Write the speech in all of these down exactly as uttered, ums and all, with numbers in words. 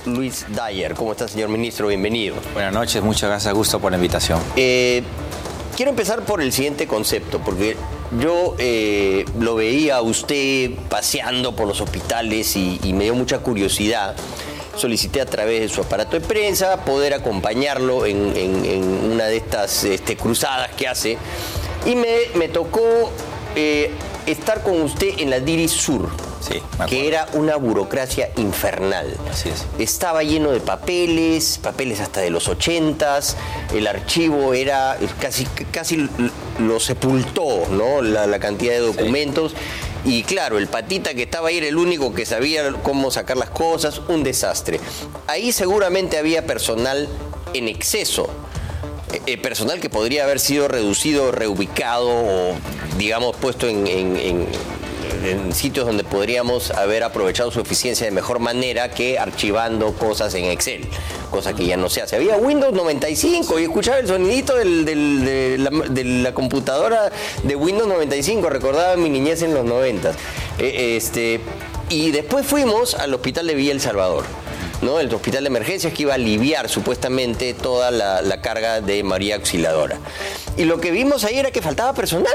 Luis Dyer. ¿Cómo está, señor ministro? Bienvenido. Buenas noches, muchas gracias, Augusto, por la invitación. Eh, quiero empezar por el siguiente concepto, porque yo eh, lo veía a usted paseando por los hospitales y, y me dio mucha curiosidad. Solicité a través de su aparato de prensa poder acompañarlo en, en, en una de estas este, cruzadas que hace. Y me, me tocó eh, estar con usted en la Diri Sur. Sí, que era una burocracia infernal. Así es. Estaba lleno de papeles, papeles hasta de los ochentas, el archivo era casi, casi lo sepultó, ¿no? La, la cantidad de documentos. Sí. Y claro, el patita que estaba ahí era el único que sabía cómo sacar las cosas, un desastre. Ahí seguramente había personal en exceso. Eh, personal que podría haber sido reducido, reubicado o, digamos, puesto en, en, en en sitios donde podríamos haber aprovechado su eficiencia de mejor manera que archivando cosas en Excel, cosa que ya no se hace. Había Windows noventa y cinco y escuchaba el sonidito del, del, de, la, de la computadora de Windows noventa y cinco, recordaba mi niñez en los noventas. Eh, este, y después fuimos al hospital de Villa El Salvador, ¿no? El hospital de emergencias que iba a aliviar supuestamente toda la, la carga de María Auxiliadora. Y lo que vimos ahí era que faltaba personal.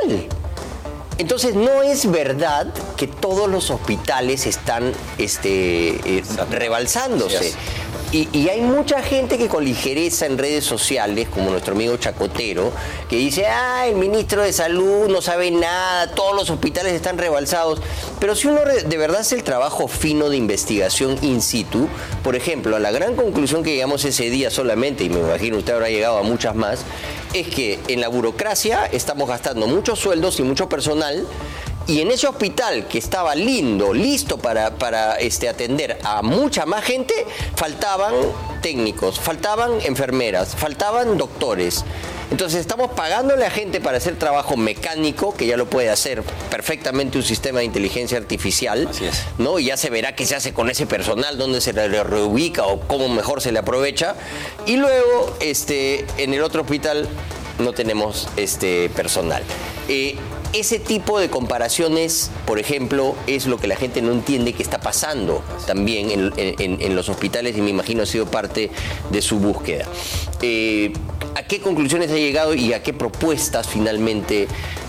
Entonces, no es verdad que todos los hospitales están este, eh, rebalsándose. Y, y hay mucha gente que con ligereza en redes sociales, como nuestro amigo Chacotero, que dice, ah, el ministro de Salud no sabe nada, todos los hospitales están rebalsados. Pero si uno de verdad hace el trabajo fino de investigación in situ, por ejemplo, a la gran conclusión que llegamos ese día solamente, y me imagino usted habrá llegado a muchas más, es que en la burocracia estamos gastando muchos sueldos y mucho personal. Y en ese hospital que estaba lindo, listo para, para este, atender a mucha más gente, faltaban técnicos, faltaban enfermeras, faltaban doctores. Entonces estamos pagándole a gente para hacer trabajo mecánico, que ya lo puede hacer perfectamente un sistema de inteligencia artificial. Así es. ¿No? Y ya se verá qué se hace con ese personal, dónde se le reubica o cómo mejor se le aprovecha. Y luego, este, en el otro hospital no tenemos este, personal. Eh, Ese tipo de comparaciones, por ejemplo, es lo que la gente no entiende que está pasando también en, en, en los hospitales y me imagino ha sido parte de su búsqueda. Eh, ¿A qué conclusiones ha llegado y a qué propuestas finalmente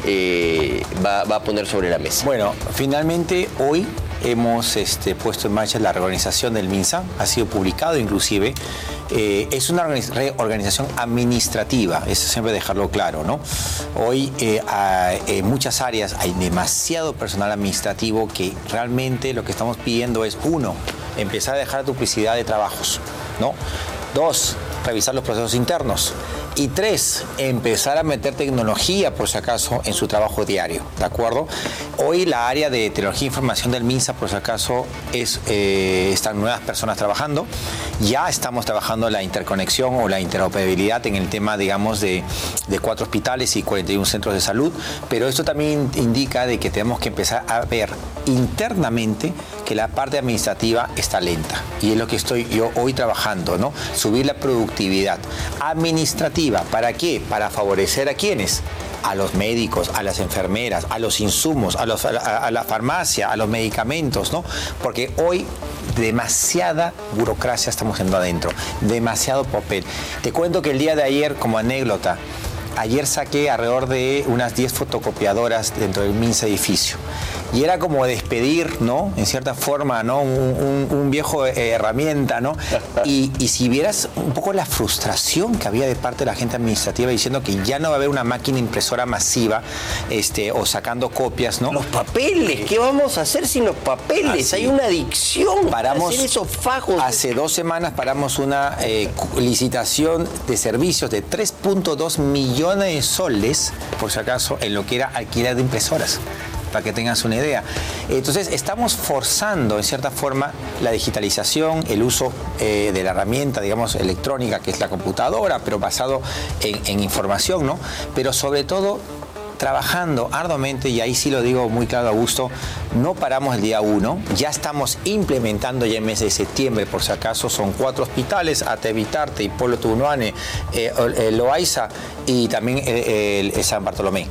eh, va, va a poner sobre la mesa? Bueno, finalmente hoy hemos este, puesto en marcha la reorganización del MINSA, ha sido publicado inclusive. Eh, es una reorganización administrativa, eso siempre dejarlo claro, ¿no? Hoy eh, a, en muchas áreas hay demasiado personal administrativo que realmente lo que estamos pidiendo es, uno, empezar a dejar duplicidad de trabajos, ¿no? Dos, revisar los procesos internos. Y tres, empezar a meter tecnología, por si acaso, en su trabajo diario, ¿de acuerdo? Hoy la área de tecnología e información del MINSA, por si acaso, es, eh, están nuevas personas trabajando. Ya estamos trabajando la interconexión o la interoperabilidad en el tema, digamos, de, de cuatro hospitales y cuarenta y un centros de salud, pero esto también indica de que tenemos que empezar a ver internamente que la parte administrativa está lenta. Y es lo que estoy yo hoy trabajando, ¿no? Subir la productividad administrativa. ¿Para qué? Para favorecer a quiénes. A los médicos, a las enfermeras, a los insumos, a, los, a, la, a la farmacia, a los medicamentos, ¿no? Porque hoy demasiada burocracia estamos haciendo adentro, demasiado papel. Te cuento que el día de ayer, como anécdota, ayer saqué alrededor de unas diez fotocopiadoras dentro del MINSA edificio. Y era como despedir, ¿no? En cierta forma, ¿no? Un, un, un viejo eh, herramienta, ¿no? Y, y si vieras un poco la frustración que había de parte de la gente administrativa diciendo que ya no va a haber una máquina impresora masiva este, o sacando copias, ¿no? Los papeles, ¿qué vamos a hacer sin los papeles? Así. Hay una adicción paramos, para hacer esos fajos. Hace dos semanas paramos una eh, licitación de servicios de tres punto dos millones de soles, por si acaso, en lo que era alquiler de impresoras, para que tengas una idea. Entonces, estamos forzando, en cierta forma, la digitalización, el uso eh, de la herramienta, digamos, electrónica, que es la computadora, pero basado en, en información, ¿no? Pero sobre todo, trabajando arduamente, y ahí sí lo digo muy claro, Augusto, no paramos el día uno, ya estamos implementando ya en mes de septiembre, por si acaso, son cuatro hospitales, Atevitarte, Hipólito Unanue, eh, eh, Loaiza y también eh, el, el San Bartolomé.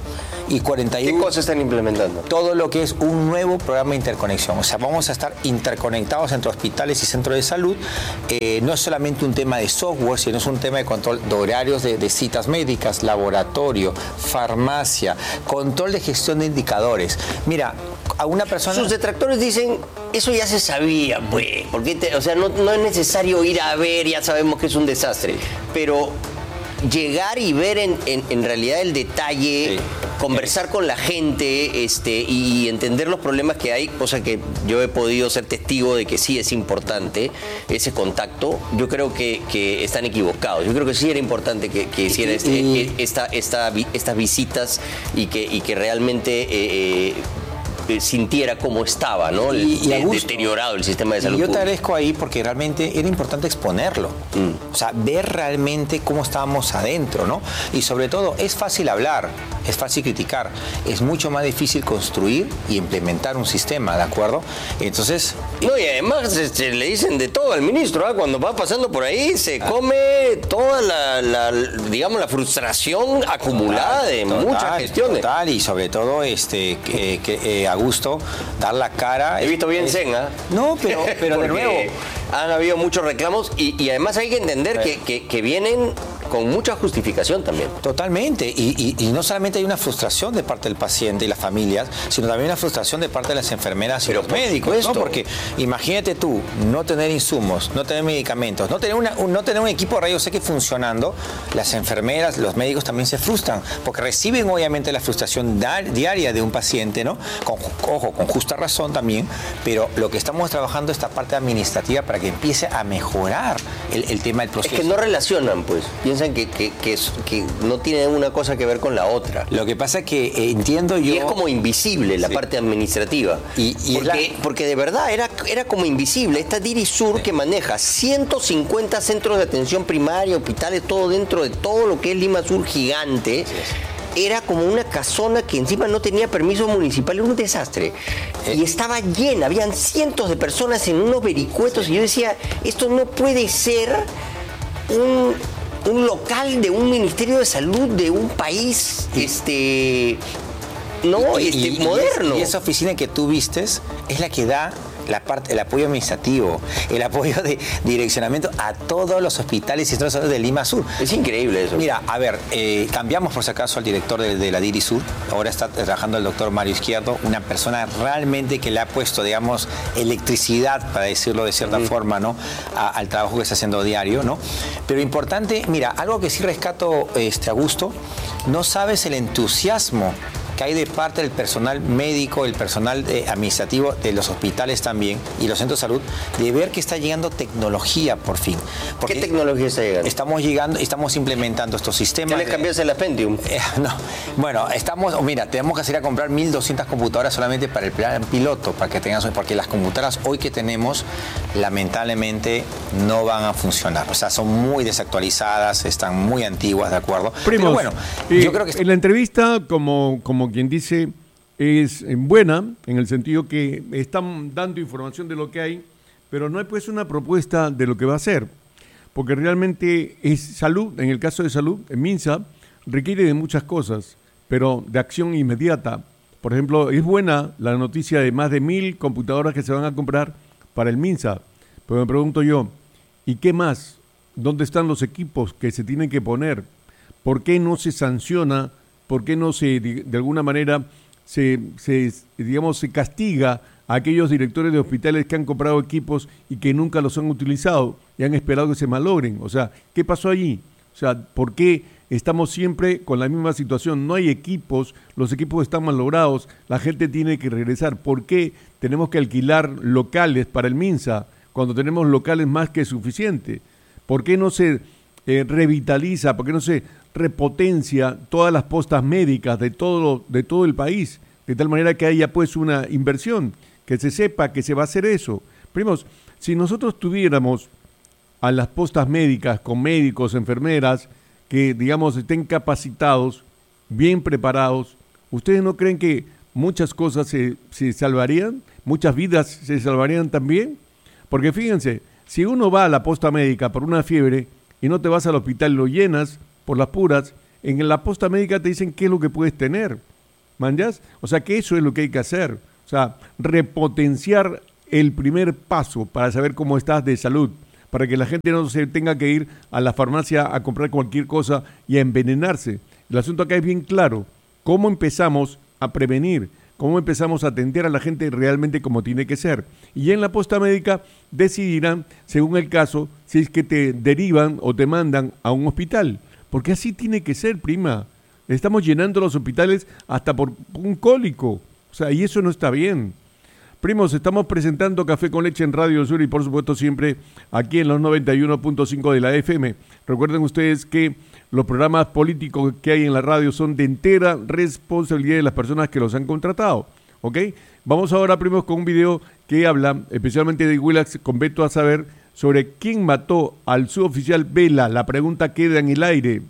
y cuarenta y uno. ¿Qué cosas están implementando? Todo lo que es un nuevo programa de interconexión. O sea, vamos a estar interconectados entre hospitales y centros de salud. Eh, no es solamente un tema de software, sino es un tema de control de horarios de, de citas médicas, laboratorio, farmacia, control de gestión de indicadores. Mira, a una persona... Sus detractores dicen, eso ya se sabía, pues. Porque te, o sea, no, no es necesario ir a ver, ya sabemos que es un desastre. Pero llegar y ver en, en, en realidad el detalle, sí. conversar con la gente este, y entender los problemas que hay, cosa que yo he podido ser testigo de que sí es importante ese contacto, yo creo que, que están equivocados. Yo creo que sí era importante que, que hiciera este, y... esta, esta, estas visitas y que, y que realmente... Eh, eh, sintiera cómo estaba, ¿no? Y, y de, deteriorado el sistema de salud. Y yo te pública. agradezco ahí porque realmente era importante exponerlo. Mm. O sea, ver realmente cómo estábamos adentro, ¿no? Y sobre todo, es fácil hablar, es fácil criticar, es mucho más difícil construir y implementar un sistema, ¿de acuerdo? Entonces... No, y además este, le dicen de todo al ministro, ¿eh? Cuando va pasando por ahí, se ah. come toda la, la, digamos, la frustración acumulada total, de total, muchas gestiones. Total, y sobre todo, este, que, que eh, a gusto, dar la cara. He visto bien es, Zen, ¿eh? No, pero, pero de nuevo. Han habido muchos reclamos y, y además hay que entender que, que, que vienen con mucha justificación también. Totalmente. Y, y, y no solamente hay una frustración de parte del paciente y las familias, sino también una frustración de parte de las enfermeras y pero los médicos, ¿no? Porque imagínate tú, no tener insumos, no tener medicamentos, no tener, una, un, no tener un equipo de rayos X funcionando, las enfermeras, los médicos también se frustran, porque reciben obviamente la frustración diaria de un paciente, ¿no? Con, ojo, con justa razón también, pero lo que estamos trabajando es esta parte administrativa para que empiece a mejorar el, el tema del proceso. Es que no relacionan, pues. Piensan que, que, que, que no tiene una cosa que ver con la otra. Lo que pasa es que eh, entiendo yo... Y es como invisible la sí. parte administrativa. Y, y porque, la... porque de verdad era, era como invisible. Esta Dirisur sí. que maneja ciento cincuenta centros de atención primaria, hospitales, todo dentro de todo lo que es Lima Sur gigante. Sí, sí. Era como una casona que encima no tenía permiso municipal, era un desastre. Eh. Y estaba llena, habían cientos de personas en unos vericuetos y yo decía, esto no puede ser un, un local de un ministerio de salud de un país este, no, y, este, y, moderno. Y, y esa oficina que tú vistes es la que da la parte, el apoyo administrativo, el apoyo de direccionamiento a todos los hospitales y centros de salud de Lima Sur. Es increíble eso. Mira, a ver, eh, cambiamos por si acaso al director de, de la Dirisur. Ahora está trabajando el doctor Mario Izquierdo, una persona realmente que le ha puesto, digamos, electricidad, para decirlo de cierta mm. forma, ¿no? A, al trabajo que está haciendo diario, ¿no? Pero importante, mira, algo que sí rescato, este, Augusto, no sabes el entusiasmo que hay de parte del personal médico, el personal eh, administrativo de los hospitales también y los centros de salud, de ver que está llegando tecnología por fin. Porque ¿qué tecnología está llegando? Estamos llegando, estamos implementando estos sistemas. ¿Ya les cambiaste la Pentium? Eh, no. Bueno, estamos, mira, tenemos que hacer a comprar mil doscientas computadoras solamente para el plan piloto, para que tengan, porque las computadoras hoy que tenemos, lamentablemente, no van a funcionar. O sea, son muy desactualizadas, están muy antiguas, ¿de acuerdo? Primos, pero bueno, eh, yo creo que... En la entrevista, como, como quien dice, es buena, en el sentido que están dando información de lo que hay, pero no hay pues una propuesta de lo que va a hacer, porque realmente es salud, en el caso de salud, en MINSA, requiere de muchas cosas, pero de acción inmediata. Por ejemplo, es buena la noticia de más de mil computadoras que se van a comprar para el MINSA, pero me pregunto yo, ¿y qué más? ¿Dónde están los equipos que se tienen que poner? ¿Por qué no se sanciona? ¿Por qué no se, de alguna manera, se, se, digamos, se castiga a aquellos directores de hospitales que han comprado equipos y que nunca los han utilizado y han esperado que se malogren? O sea, ¿qué pasó allí? O sea, ¿por qué estamos siempre con la misma situación? No hay equipos, los equipos están malogrados, la gente tiene que regresar. ¿Por qué tenemos que alquilar locales para el MINSA cuando tenemos locales más que suficientes? ¿Por qué no se eh, revitaliza, por qué no se repotencia todas las postas médicas de todo, de todo el país, de tal manera que haya pues una inversión, que se sepa que se va a hacer eso? Primos, si nosotros tuviéramos a las postas médicas con médicos, enfermeras, que digamos estén capacitados, bien preparados, ¿ustedes no creen que muchas cosas se, se salvarían? ¿Muchas vidas se salvarían también? Porque fíjense, si uno va a la posta médica por una fiebre y no te vas al hospital, lo llenas por las puras, en la posta médica te dicen qué es lo que puedes tener. ¿manjas? O sea que eso es lo que hay que hacer. O sea, repotenciar el primer paso para saber cómo estás de salud, para que la gente no se tenga que ir a la farmacia a comprar cualquier cosa y a envenenarse. El asunto acá es bien claro. ¿Cómo empezamos a prevenir? ¿Cómo empezamos a atender a la gente realmente como tiene que ser? Y en la posta médica decidirán, según el caso, si es que te derivan o te mandan a un hospital. Porque así tiene que ser, prima. Estamos llenando los hospitales hasta por un cólico. O sea, y eso no está bien. Primos, estamos presentando Café con Leche en Radio Sur y por supuesto siempre aquí en los noventa y uno punto cinco de la F M. Recuerden ustedes que los programas políticos que hay en la radio son de entera responsabilidad de las personas que los han contratado. ¿Ok? Vamos ahora, primos, con un video que habla especialmente de Willax con Beto a saber sobre quién mató al suboficial Vela. La pregunta queda en el aire.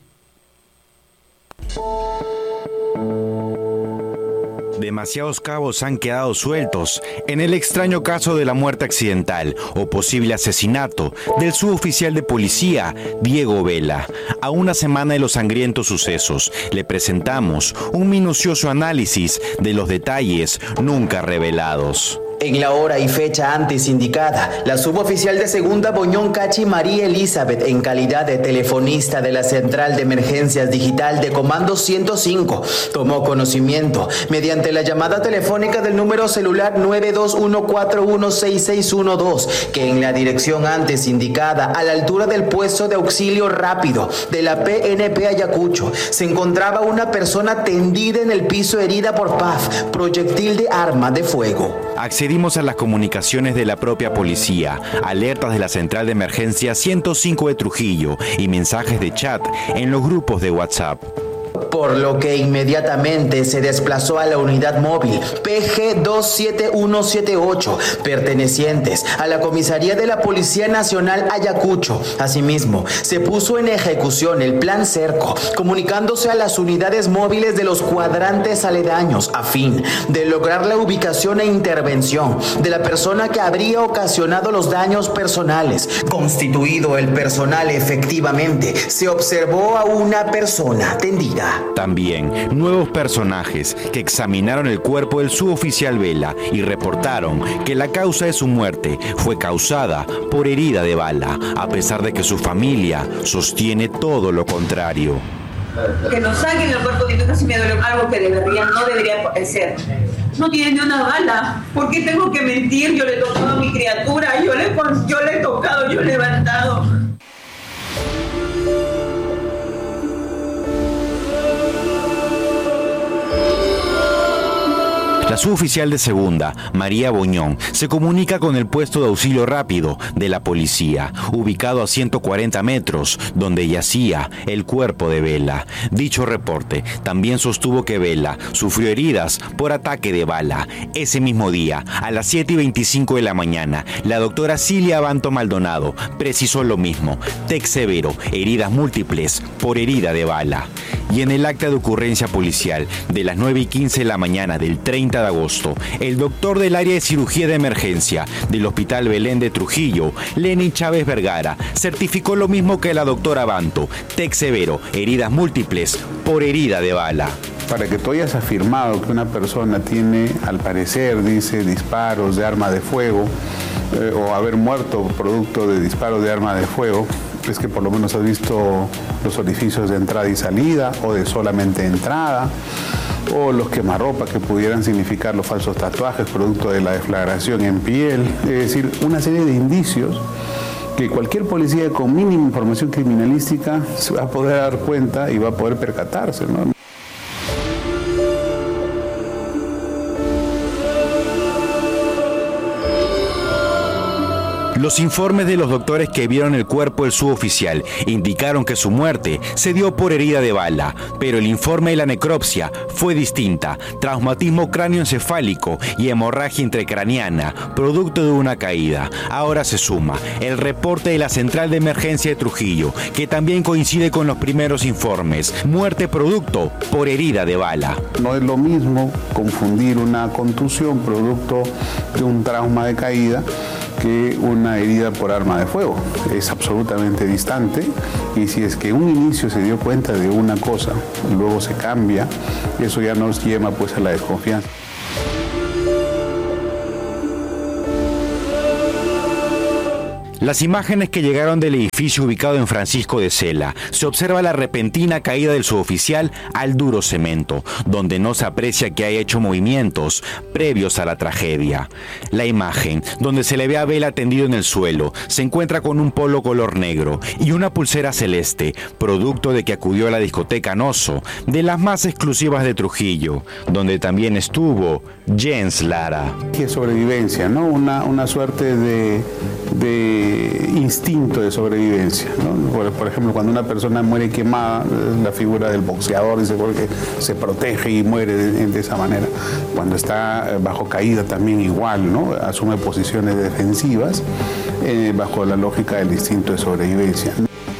Demasiados cabos han quedado sueltos en el extraño caso de la muerte accidental o posible asesinato del suboficial de policía Diego Vela. A una semana de los sangrientos sucesos, le presentamos un minucioso análisis de los detalles nunca revelados. En la hora y fecha antes indicada, la suboficial de segunda Boñón Cachi María Elizabeth, en calidad de telefonista de la Central de Emergencias Digital de Comando ciento cinco, tomó conocimiento mediante la llamada telefónica del número celular nueve dos uno cuatro uno seis seis uno dos, que en la dirección antes indicada, a la altura del puesto de auxilio rápido de la P N P Ayacucho, se encontraba una persona tendida en el piso herida por P A F, proyectil de arma de fuego. Accedimos a las comunicaciones de la propia policía, alertas de la Central de Emergencia ciento cinco de Trujillo y mensajes de chat en los grupos de WhatsApp. Por lo que inmediatamente se desplazó a la unidad móvil P G dos siete uno siete ocho, pertenecientes a la Comisaría de la Policía Nacional Ayacucho. Asimismo, se puso en ejecución el Plan Cerco, comunicándose a las unidades móviles de los cuadrantes aledaños a fin de lograr la ubicación e intervención de la persona que habría ocasionado los daños personales. Constituido el personal, efectivamente, se observó a una persona tendida. También nuevos personajes que examinaron el cuerpo del suboficial Vela y reportaron que la causa de su muerte fue causada por herida de bala, a pesar de que su familia sostiene todo lo contrario. Que nos saquen el cuerpo de casi me duele, algo que debería, no debería ser. No tiene ni una bala. ¿Por qué tengo que mentir? Yo le he tocado a mi criatura, yo le, yo le he tocado, yo le he levantado. La suboficial de segunda, María Boñón, se comunica con el puesto de auxilio rápido de la policía, ubicado a ciento cuarenta metros, donde yacía el cuerpo de Vela. Dicho reporte también sostuvo que Vela sufrió heridas por ataque de bala. Ese mismo día, a las siete y veinticinco de la mañana, la doctora Cilia Abanto Maldonado precisó lo mismo: T E C severo, heridas múltiples por herida de bala. Y en el acta de ocurrencia policial de las nueve y quince de la mañana del treinta de agosto, el doctor del área de cirugía de emergencia del Hospital Belén de Trujillo, Lenin Chávez Vergara, certificó lo mismo que la doctora Abanto: T E C severo, heridas múltiples por herida de bala. Para que tú hayas afirmado que una persona tiene, al parecer, dice, disparos de arma de fuego, eh, o haber muerto producto de disparos de arma de fuego, es que por lo menos has visto los orificios de entrada y salida, o de solamente entrada, o los quemarropas que pudieran significar los falsos tatuajes producto de la deflagración en piel. Es decir, una serie de indicios que cualquier policía con mínima información criminalística se va a poder dar cuenta y va a poder percatarse, ¿no? Los informes de los doctores que vieron el cuerpo del suboficial indicaron que su muerte se dio por herida de bala, pero el informe de la necropsia fue distinta: traumatismo cráneoencefálico y hemorragia intracraniana, producto de una caída. Ahora se suma el reporte de la Central de Emergencia de Trujillo, que también coincide con los primeros informes: muerte producto por herida de bala. No es lo mismo confundir una contusión producto de un trauma de caída que una herida por arma de fuego. Es absolutamente distante, y si es que un inicio se dio cuenta de una cosa, luego se cambia, eso ya nos lleva pues a la desconfianza. Las imágenes que llegaron del edificio ubicado en Francisco de Sela, se observa la repentina caída del suboficial al duro cemento, donde no se aprecia que haya hecho movimientos previos a la tragedia. La imagen, donde se le ve a Vela tendido en el suelo, se encuentra con un polo color negro y una pulsera celeste, producto de que acudió a la discoteca Noso, de las más exclusivas de Trujillo, donde también estuvo Jens Lara. Que sobrevivencia, ¿no? Una, una suerte de, de instinto de sobrevivencia, ¿no? Por, por ejemplo, cuando una persona muere quemada, la figura del boxeador dice porque se protege y muere de, de esa manera. Cuando está bajo caída también igual, ¿no? Asume posiciones defensivas eh, bajo la lógica del instinto de sobrevivencia.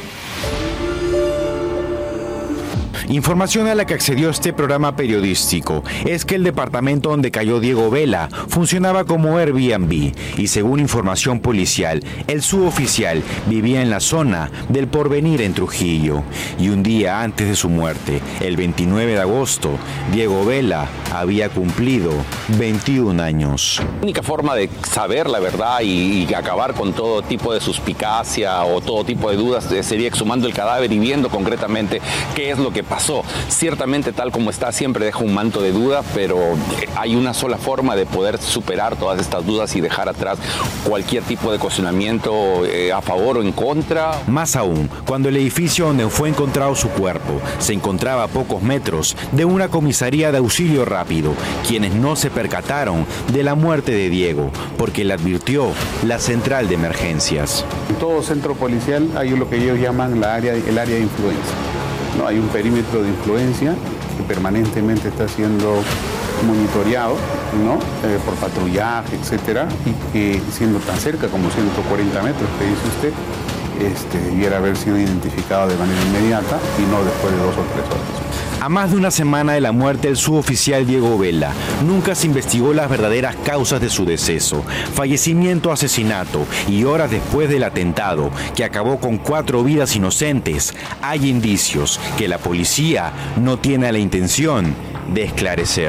Información a la que accedió este programa periodístico es que el departamento donde cayó Diego Vela funcionaba como Airbnb y, según información policial, el suboficial vivía en la zona del Porvenir en Trujillo, y un día antes de su muerte, el veintinueve de agosto, Diego Vela había cumplido veintiún años. La única forma de saber la verdad y, y acabar con todo tipo de suspicacia o todo tipo de dudas sería exhumando el cadáver y viendo concretamente qué es lo que pasó. Ciertamente, tal como está, siempre deja un manto de duda, pero hay una sola forma de poder superar todas estas dudas y dejar atrás cualquier tipo de cuestionamiento eh, a favor o en contra. Más aún, cuando el edificio donde fue encontrado su cuerpo se encontraba a pocos metros de una comisaría de auxilio rápido, quienes no se percataron de la muerte de Diego, porque le advirtió la central de emergencias. En todo centro policial hay lo que ellos llaman la área, el área de influencia. ¿No? Hay un perímetro de influencia que permanentemente está siendo monitoreado, ¿no? eh, por patrullaje, etcétera, y que siendo tan cerca como ciento cuarenta metros que dice usted, este, debiera haber sido identificado de manera inmediata y no después de dos o tres horas. A más de una semana de la muerte del suboficial Diego Vela, nunca se investigó las verdaderas causas de su deceso, fallecimiento, asesinato, y horas después del atentado, que acabó con cuatro vidas inocentes, hay indicios que la policía no tiene la intención de esclarecer.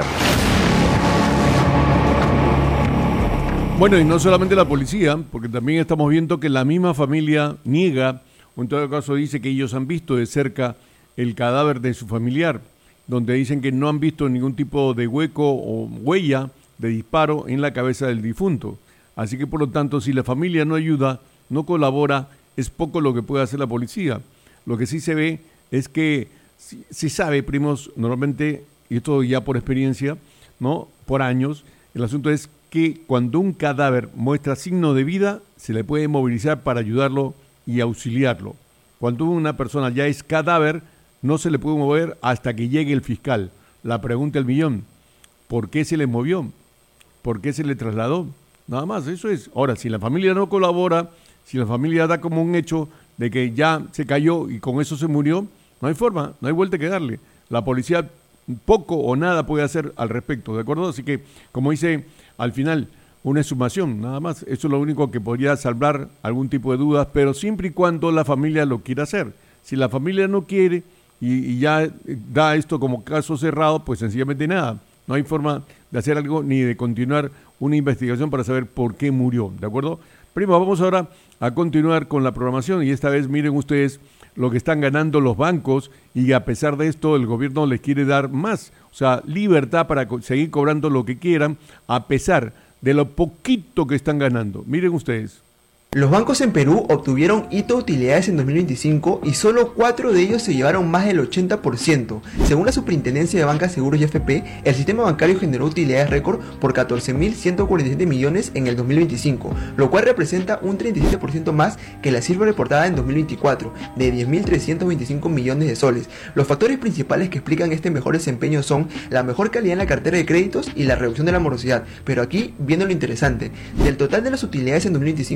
Bueno, y no solamente la policía, porque también estamos viendo que la misma familia niega, o en todo caso dice que ellos han visto de cerca el cadáver de su familiar, donde dicen que no han visto ningún tipo de hueco o huella de disparo en la cabeza del difunto. Así que, por lo tanto, si la familia no ayuda, no colabora, es poco lo que puede hacer la policía. Lo que sí se ve es que se sabe, primos, normalmente, y esto ya por experiencia, ¿no? Por años, el asunto es que cuando un cadáver muestra signo de vida, se le puede movilizar para ayudarlo y auxiliarlo. Cuando una persona ya es cadáver, no se le puede mover hasta que llegue el fiscal. La pregunta del millón, ¿por qué se le movió? ¿Por qué se le trasladó? Nada más, eso es. Ahora, si la familia no colabora, si la familia da como un hecho de que ya se cayó y con eso se murió, no hay forma, no hay vuelta que darle. La policía poco o nada puede hacer al respecto, ¿de acuerdo? Así que, como dice al final, una exhumación, nada más. Eso es lo único que podría salvar algún tipo de dudas, pero siempre y cuando la familia lo quiera hacer. Si la familia no quiere y, y ya da esto como caso cerrado, pues sencillamente nada. No hay forma de hacer algo ni de continuar una investigación para saber por qué murió, ¿de acuerdo? Primo, vamos ahora a continuar con la programación y esta vez miren ustedes lo que están ganando los bancos y a pesar de esto el gobierno les quiere dar más, o sea, libertad para co- seguir cobrando lo que quieran a pesar de lo poquito que están ganando. Miren ustedes. Los bancos en Perú obtuvieron hito de utilidades en dos mil veinticinco y solo cuatro de ellos se llevaron más del ochenta por ciento. Según la Superintendencia de Banca, Seguros y F P, el sistema bancario generó utilidades récord por catorce mil ciento cuarenta y siete millones en el dos mil veinticinco, lo cual representa un treinta y siete por ciento más que la cifra reportada en dos mil veinticuatro, de diez mil trescientos veinticinco millones de soles. Los factores principales que explican este mejor desempeño son la mejor calidad en la cartera de créditos y la reducción de la morosidad. Pero aquí viene lo interesante. Del total de las utilidades en dos mil veinticinco, solamente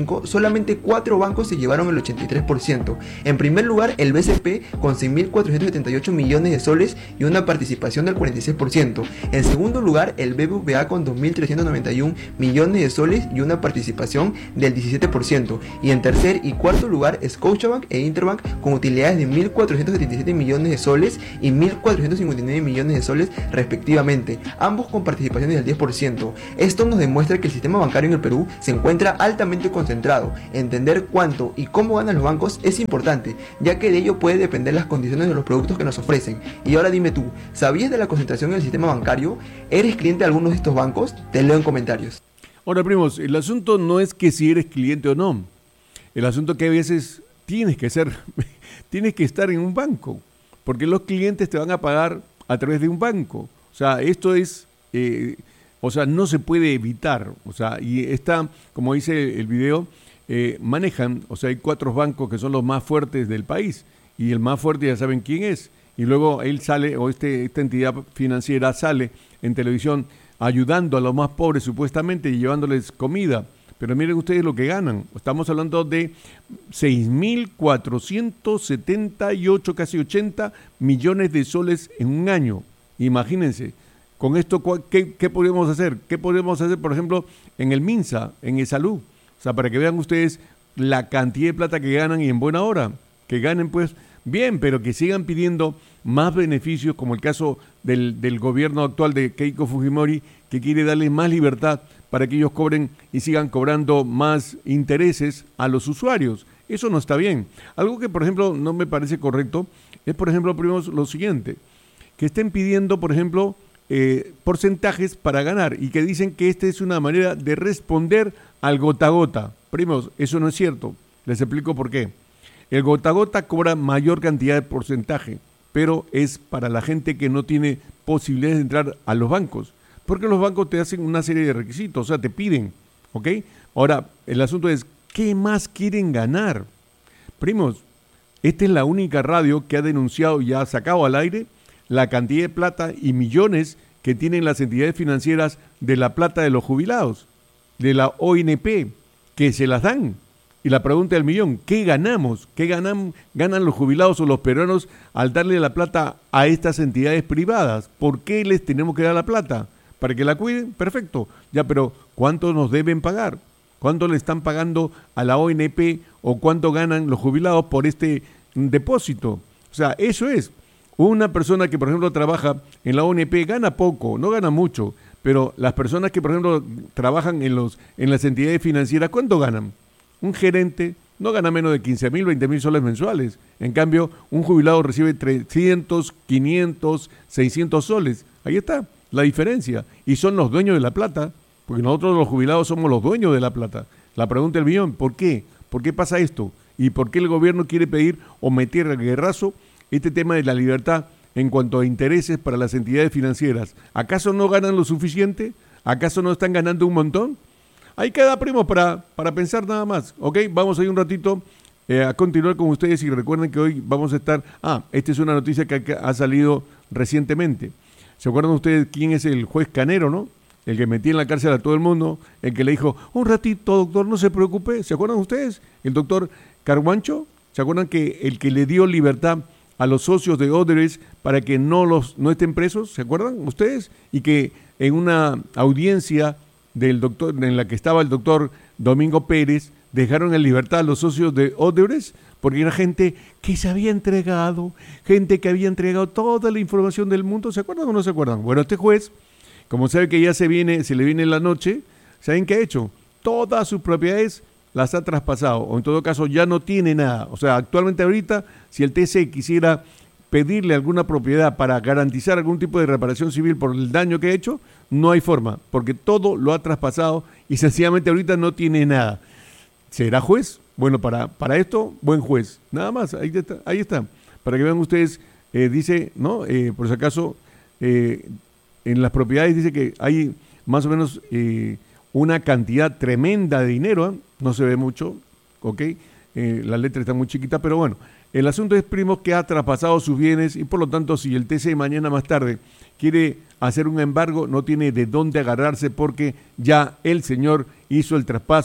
solamente cuatro bancos se llevaron el ochenta y tres por ciento. En primer lugar, el B C P con seis mil cuatrocientos setenta y ocho millones de soles y una participación del cuarenta y seis por ciento. En segundo lugar, el B B V A con dos mil trescientos noventa y uno millones de soles y una participación del diecisiete por ciento. Y en tercer y cuarto lugar, Scotiabank e Interbank con utilidades de mil cuatrocientos setenta y siete millones de soles y mil cuatrocientos cincuenta y nueve millones de soles respectivamente, ambos con participaciones del diez por ciento. Esto nos demuestra que el sistema bancario en el Perú se encuentra altamente concentrado. Entender cuánto y cómo ganan los bancos es importante, ya que de ello puede depender las condiciones de los productos que nos ofrecen. Y ahora dime tú, ¿sabías de la concentración en el sistema bancario? ¿Eres cliente de alguno de estos bancos? Te leo en comentarios. Ahora, primos, el asunto no es que si eres cliente o no. El asunto es que a veces tienes que ser, tienes que estar en un banco, porque los clientes te van a pagar a través de un banco. O sea, esto es, eh, o sea, no se puede evitar. O sea, y está, como dice el video, eh, manejan, o sea, hay cuatro bancos que son los más fuertes del país, y el más fuerte ya saben quién es. Y luego él sale, o este, esta entidad financiera sale en televisión ayudando a los más pobres supuestamente y llevándoles comida. Pero miren ustedes lo que ganan. Estamos hablando de seis mil cuatrocientos setenta y ocho, casi ochenta millones de soles en un año. Imagínense, con esto, ¿qué, qué podemos hacer? ¿Qué podemos hacer, por ejemplo, en el MINSA, en el Salud? O sea, para que vean ustedes la cantidad de plata que ganan y en buena hora. Que ganen, pues, bien, pero que sigan pidiendo más beneficios, como el caso del, del gobierno actual de Keiko Fujimori, que quiere darle más libertad para que ellos cobren y sigan cobrando más intereses a los usuarios. Eso no está bien. Algo que, por ejemplo, no me parece correcto es, por ejemplo, primero lo siguiente, que estén pidiendo, por ejemplo, eh, porcentajes para ganar y que dicen que esta es una manera de responder al gota a gota. Primos, eso no es cierto. Les explico por qué. El gota a gota cobra mayor cantidad de porcentaje, pero es para la gente que no tiene posibilidades de entrar a los bancos. Porque los bancos te hacen una serie de requisitos, o sea, te piden, ¿ok? Ahora, el asunto es, ¿qué más quieren ganar? Primos, esta es la única radio que ha denunciado y ha sacado al aire la cantidad de plata y millones que tienen las entidades financieras de la plata de los jubilados, de la O N P, que se las dan. Y la pregunta del millón, ¿qué ganamos? ¿Qué ganan, ganan los jubilados o los peruanos al darle la plata a estas entidades privadas? ¿Por qué les tenemos que dar la plata? ¿Para que la cuiden? Perfecto. Ya, pero ¿cuánto nos deben pagar? ¿Cuánto le están pagando a la O N P o cuánto ganan los jubilados por este depósito? O sea, eso es. Una persona que, por ejemplo, trabaja en la O N P gana poco, no gana mucho, pero las personas que, por ejemplo, trabajan en, los, en las entidades financieras, ¿cuánto ganan? Un gerente no gana menos de quince mil, veinte mil soles mensuales. En cambio, un jubilado recibe trescientos, quinientos, seiscientos soles. Ahí está la diferencia. Y son los dueños de la plata, porque nosotros los jubilados somos los dueños de la plata. La pregunta del millón, ¿por qué? ¿Por qué pasa esto? ¿Y por qué el gobierno quiere pedir o meter al guerrazo este tema de la libertad en cuanto a intereses para las entidades financieras? ¿Acaso no ganan lo suficiente? ¿Acaso no están ganando un montón? Ahí queda, primo, para, para pensar nada más, ¿ok? Vamos a ir un ratito eh, a continuar con ustedes y recuerden que hoy vamos a estar... Ah, esta es una noticia que, que ha salido recientemente. ¿Se acuerdan ustedes quién es el juez Canero, no? El que metía en la cárcel a todo el mundo, el que le dijo, un ratito, doctor, no se preocupe. ¿Se acuerdan ustedes? El doctor Carguancho. ¿Se acuerdan que el que le dio libertad a los socios de Odebrecht para que no, los, no estén presos? ¿Se acuerdan ustedes? Y que en una audiencia del doctor, en la que estaba el doctor Domingo Pérez, dejaron en libertad a los socios de Odebrecht, porque era gente que se había entregado, gente que había entregado toda la información del mundo. ¿Se acuerdan o no se acuerdan? Bueno, este juez, como sabe que ya se viene, se le viene la noche, ¿saben qué ha hecho? Todas sus propiedades las ha traspasado, o en todo caso ya no tiene nada. O sea, actualmente ahorita, si el T C quisiera pedirle alguna propiedad para garantizar algún tipo de reparación civil por el daño que ha hecho, no hay forma, porque todo lo ha traspasado y sencillamente ahorita no tiene nada. ¿Será juez? Bueno, para, para esto, buen juez. Nada más, ahí está. Ahí está. Para que vean ustedes, eh, dice, ¿no? Eh, por si acaso, eh, en las propiedades dice que hay más o menos eh, una cantidad tremenda de dinero, ¿eh? No se ve mucho, ¿ok? Eh, la letra está muy chiquita, pero bueno. El asunto es, primo, que ha traspasado sus bienes y por lo tanto si el T C mañana más tarde quiere hacer un embargo, no tiene de dónde agarrarse porque ya el señor hizo el traspaso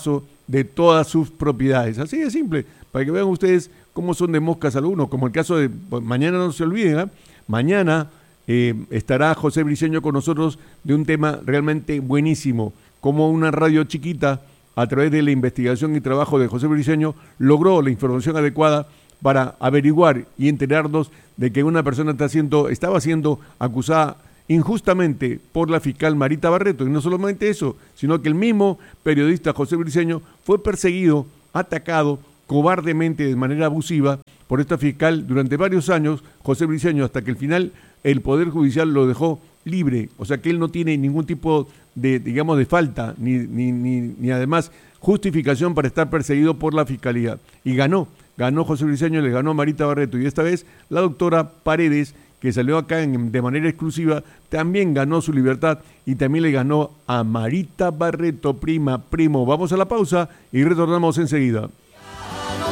de todas sus propiedades. Así de simple, para que vean ustedes cómo son de moscas algunos, como el caso de, pues, mañana no se olviden, ¿eh? mañana eh, estará José Briceño con nosotros de un tema realmente buenísimo, como una radio chiquita, a través de la investigación y trabajo de José Briceño, logró la información adecuada para averiguar y enterarnos de que una persona está siendo, estaba siendo acusada injustamente por la fiscal Marita Barreto. Y no solamente eso, sino que el mismo periodista José Briceño fue perseguido, atacado cobardemente de manera abusiva por esta fiscal durante varios años, José Briceño, hasta que al final el Poder Judicial lo dejó libre. O sea que él no tiene ningún tipo de, digamos, de falta, ni, ni, ni, ni además justificación para estar perseguido por la fiscalía. Y ganó, ganó José Briceño, le ganó a Marita Barreto. Y esta vez la doctora Paredes, que salió acá en, de manera exclusiva, también ganó su libertad y también le ganó a Marita Barreto, prima, primo. Vamos a la pausa y retornamos enseguida.